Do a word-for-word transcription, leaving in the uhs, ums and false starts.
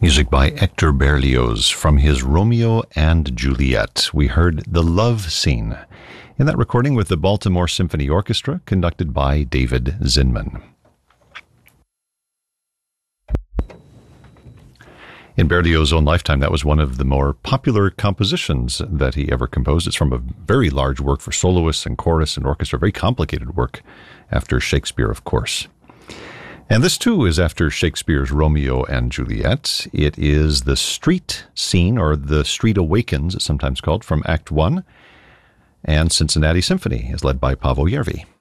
Music by Hector Berlioz from his Romeo and Juliet. We heard The Love Scene in that recording with the Baltimore Symphony Orchestra, conducted by David Zinman. In Berlioz's own lifetime, that was one of the more popular compositions that he ever composed. It's from a very large work for soloists and chorus and orchestra, very complicated work after Shakespeare, of course. And this, too, is after Shakespeare's Romeo and Juliet. It is the street scene, or the Street Awakens, it's sometimes called, from Act One. And Cincinnati Symphony is led by Paavo Järvi.